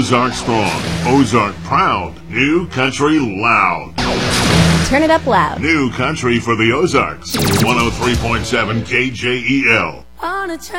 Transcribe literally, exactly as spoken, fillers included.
Ozark strong, Ozark proud, New Country loud. Turn it up loud. New Country for the Ozarks. one oh three point seven K J E L. On a